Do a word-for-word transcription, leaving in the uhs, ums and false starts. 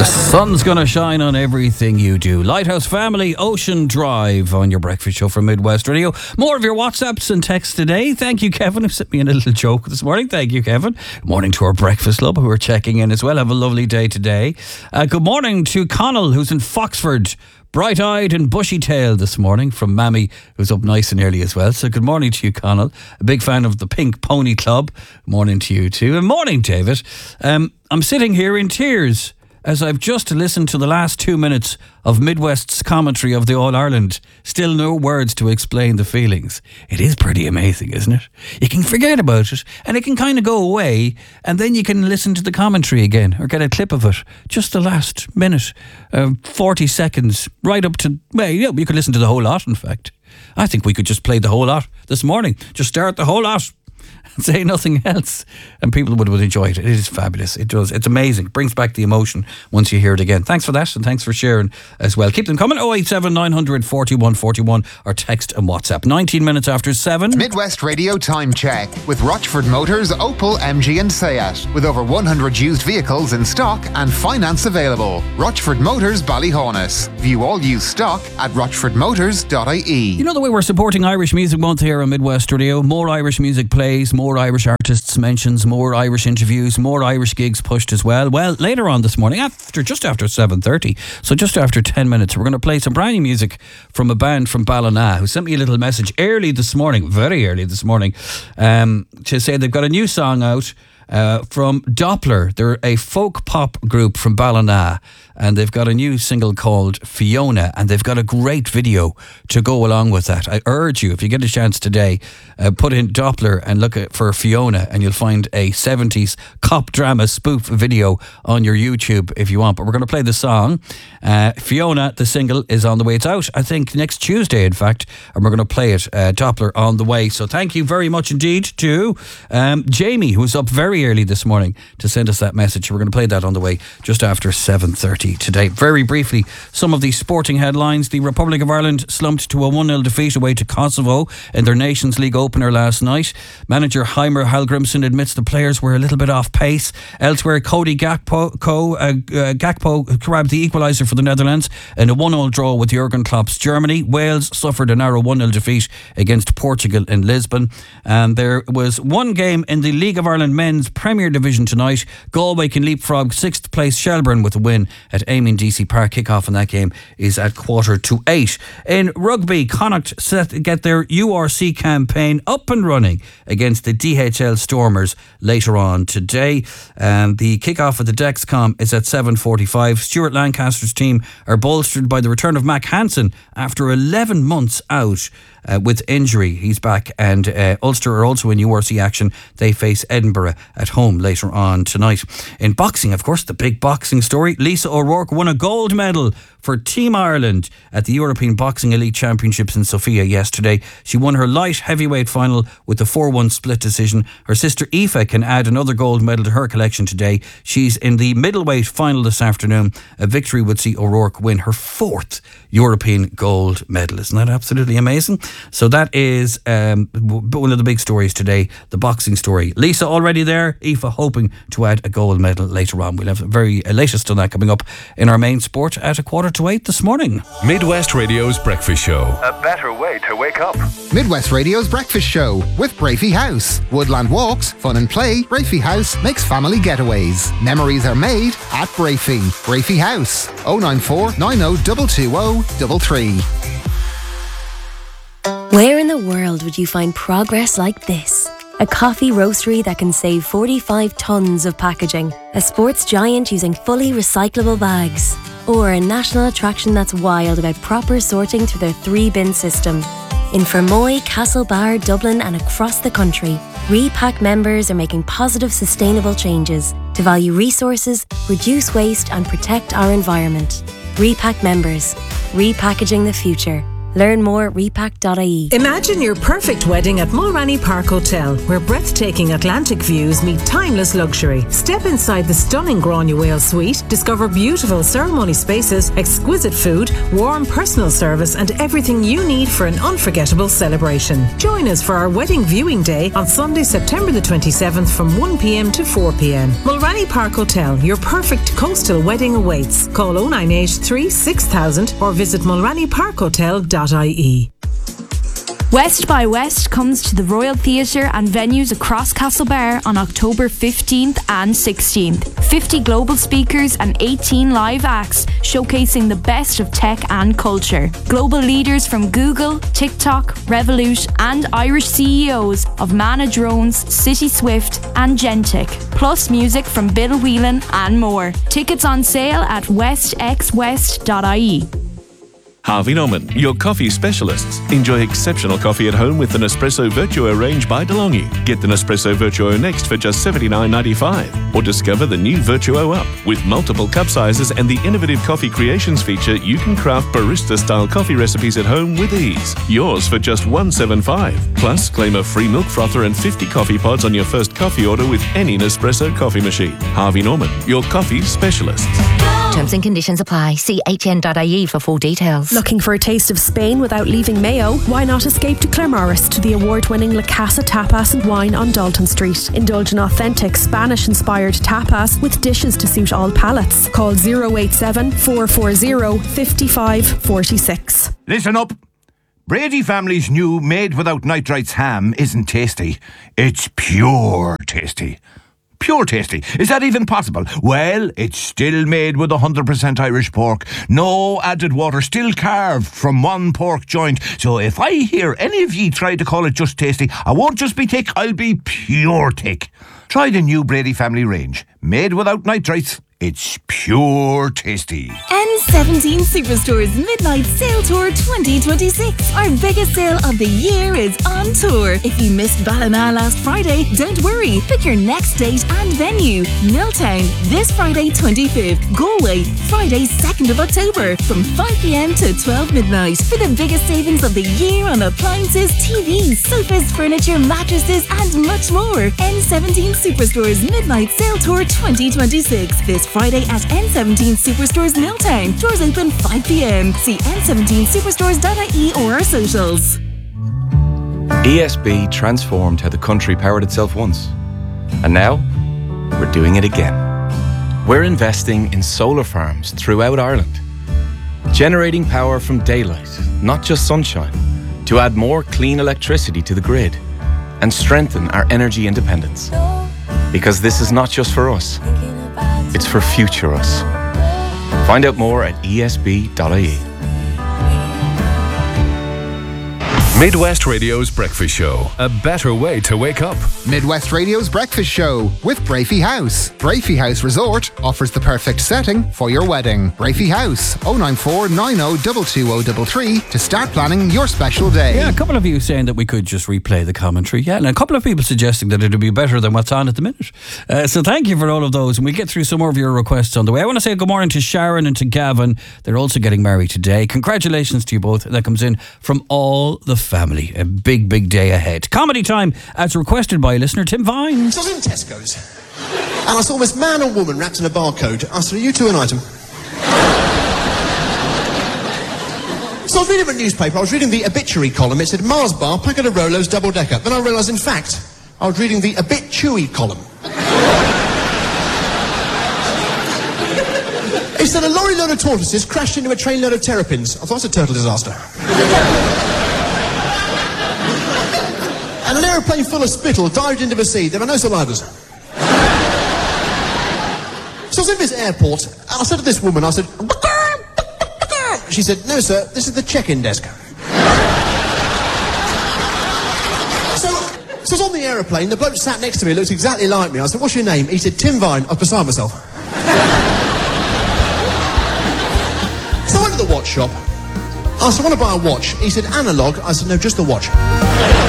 The sun's gonna shine on everything you do. Lighthouse Family, Ocean Drive on your breakfast show from Midwest Radio. More of your WhatsApps and texts today. Thank you, Kevin, who sent me a little joke this morning. Thank you, Kevin. Good morning to our breakfast club who are checking in as well. Have a lovely day today. Uh, good morning to Connell, who's in Foxford. Bright-eyed and bushy-tailed this morning from Mammy, who's up nice and early as well. So good morning to you, Connell. A big fan of the Pink Pony Club. Morning to you too. And morning, David. Um, I'm sitting here in tears as I've just listened to the last two minutes of Midwest's commentary of the All-Ireland. Still no words to explain the feelings. It is pretty amazing, isn't it? You can forget about it and it can kind of go away, and then you can listen to the commentary again or get a clip of it. Just the last minute, uh, forty seconds, right up to, well, yeah, you could listen to the whole lot, in fact. I think we could just play the whole lot this morning. Just start the whole lot. Say nothing else, and people would, would enjoy it. It is fabulous. It does. It's amazing. It brings back the emotion once you hear it again. Thanks for that, and thanks for sharing as well. Keep them coming. oh eight seven, nine hundred, forty-one forty-one or text and WhatsApp. nineteen minutes after seven. Midwest Radio Time Check with Rochford Motors, Opel, M G and Seat. With over one hundred used vehicles in stock and finance available. Rochford Motors, Ballyhonus. View all used stock at rochford motors dot I E. You know the way we're supporting Irish Music Month here on Midwest Radio? More Irish music plays, more Irish artists mentions, more Irish interviews, more Irish gigs pushed as well. Well, later on this morning, after just after seven thirty, so just after ten minutes, we're going to play some brand new music from a band from Ballina who sent me a little message early this morning, very early this morning, um, to say they've got a new song out uh, from Doppler. They're a folk pop group from Ballina, and they've got a new single called Fiona, and they've got a great video to go along with that. I urge you, if you get a chance today, uh, put in Doppler and look at, for Fiona, and you'll find a seventies cop drama spoof video on your YouTube if you want. But we're going to play the song. Uh, Fiona, the single, is on the way. It's out, I think, next Tuesday, in fact, and we're going to play it, uh, Doppler, on the way. So thank you very much indeed to um, Jamie, who was up very early this morning to send us that message. We're going to play that on the way just after seven thirty today. Very briefly, some of the sporting headlines. The Republic of Ireland slumped to a one nil defeat away to Kosovo in their Nations League opener last night. Manager Heimer Hallgrimsson admits the players were a little bit off pace. Elsewhere, Cody Gakpo, Co, uh, uh, Gakpo grabbed the equaliser for the Netherlands in a one all draw with Jurgen Klopp's Germany. Wales suffered a narrow one nil defeat against Portugal in Lisbon. And there was one game in the League of Ireland Men's Premier Division tonight. Galway can leapfrog sixth place Shelbourne with a win at Eamon D C Park. Kick-off in that game is at quarter to eight. In rugby, Connacht set to get their U R C campaign up and running against the D H L Stormers later on today. And the kick-off of the Dexcom is at seven forty-five. Stuart Lancaster's team are bolstered by the return of Mac Hansen after eleven months out Uh, with injury. He's back, and uh, Ulster are also in U R C action. They face Edinburgh at home later on tonight. In boxing, of course, the big boxing story. Lisa O'Rourke won a gold medal for Team Ireland at the European Boxing Elite Championships in Sofia yesterday. She won her light heavyweight final with a four one split decision. Her sister Aoife can add another gold medal to her collection today. She's in the middleweight final this afternoon. A victory would see O'Rourke win her fourth European gold medal. Isn't that absolutely amazing? So that is um, one of the big stories today, the boxing story. Lisa already there, Aoife hoping to add a gold medal later on. We'll have the very latest on that coming up in our main sport at a quarter to eight this morning. Midwest Radio's Breakfast Show. A better way to wake up. Midwest Radio's Breakfast Show with Brafey House. Woodland walks, fun and play. Brafey House makes family getaways. Memories are made at Brafey. Brafey House. oh nine four, nine oh two two oh three three. Where in the world would you find progress like this? A coffee roastery that can save forty-five tonnes of packaging. A sports giant using fully recyclable bags. Or a national attraction that's wild about proper sorting through their three-bin system. In Fermoy, Castlebar, Dublin and across the country, Repack members are making positive, sustainable changes to value resources, reduce waste and protect our environment. Repack members. Repackaging the future. Learn more at repack dot I E. Imagine your perfect wedding at Mulranny Park Hotel, where breathtaking Atlantic views meet timeless luxury. Step inside the stunning Granuaile suite, discover beautiful ceremony spaces, exquisite food, warm personal service, and everything you need for an unforgettable celebration. Join us for our wedding viewing day on Sunday, September the twenty-seventh from one p.m. to four p.m. Mulranny Park Hotel, your perfect coastal wedding awaits. Call oh nine eight three six thousand or visit mulranny park hotel dot I E. West by West comes to the Royal Theatre and venues across Castlebar on October fifteenth and sixteenth. fifty global speakers and eighteen live acts showcasing the best of tech and culture. Global leaders from Google, TikTok, Revolut and Irish C E Os of Mana Drones, City Swift and Gentic. Plus music from Bill Whelan and more. Tickets on sale at west x west dot I E. Harvey Norman, your coffee specialists. Enjoy exceptional coffee at home with the Nespresso Virtuo range by DeLonghi. Get the Nespresso Virtuo next for just seventy-nine ninety-five. Or discover the new Virtuo Up. With multiple cup sizes and the innovative coffee creations feature, you can craft barista-style coffee recipes at home with ease. Yours for just one hundred seventy-five dollars. Plus, claim a free milk frother and fifty coffee pods on your first coffee order with any Nespresso coffee machine. Harvey Norman, your coffee specialists. Terms and conditions apply. See h n dot I E for full details. Looking for a taste of Spain without leaving Mayo? Why not escape to Claremorris to the award-winning La Casa Tapas and Wine on Dalton Street. Indulge in authentic Spanish-inspired tapas with dishes to suit all palates. Call oh eight seven, four four zero, five five four six. Listen up. Brady family's new made without nitrites ham isn't tasty. It's pure tasty. Pure tasty. Is that even possible? Well, it's still made with one hundred percent Irish pork. No added water, still carved from one pork joint. So if I hear any of ye try to call it just tasty, I won't just be thick, I'll be pure thick. Try the new Brady family range. Made without nitrites. It's pure tasty. N seventeen Superstore's Midnight Sale Tour twenty twenty-six. Our biggest sale of the year is on tour. If you missed Ballina last Friday, don't worry. Pick your next date and venue. Milltown, this Friday twenty-fifth. Galway, Friday second of October from five p.m. to twelve midnight. For the biggest savings of the year on appliances, T Vs, sofas, furniture, mattresses and much more. N seventeen Superstore's Midnight Sale Tour twenty twenty-six. This Friday at N seventeen Superstores Milltown. Doors open five p.m. See n seventeen superstores dot I E or our socials. E S B transformed how the country powered itself once. And now, we're doing it again. We're investing in solar farms throughout Ireland, generating power from daylight, not just sunshine, to add more clean electricity to the grid and strengthen our energy independence. Because this is not just for us, it's for future us. Find out more at E S B dot I E. Midwest Radio's Breakfast Show. A better way to wake up. Midwest Radio's Breakfast Show with Brafey House. Brafey House Resort offers the perfect setting for your wedding. Brafey House, oh nine four nine oh two two oh three three to start planning your special day. Yeah, a couple of you saying that we could just replay the commentary. Yeah, and a couple of people suggesting that it would be better than what's on at the minute. Uh, so thank you for all of those. And we'll get through some more of your requests on the way. I want to say good morning to Sharon and to Gavin. They're also getting married today. Congratulations to you both. That comes in from all the family. A big, big day ahead. Comedy time as requested by listener Tim Vine. So I was in Tesco's and I saw this man and woman wrapped in a barcode. I said, are you two an item? So I was reading a newspaper, I was reading the obituary column. It said Mars bar, packet of Rolos, double decker. Then I realised, in fact, I was reading the obituary column. It said a lorry load of tortoises crashed into a train load of terrapins. I thought it was a turtle disaster. And an aeroplane full of spittle dived into the sea. There were no survivors. So I was in this airport, and I said to this woman, I said, she said, no sir, this is the check-in desk. so, so I was on the aeroplane, the bloke sat next to me, looked exactly like me. I said, what's your name? He said, Tim Vine. I was beside myself. So I went to the watch shop. I said, I want to buy a watch. He said, analog. I said, no, just the watch.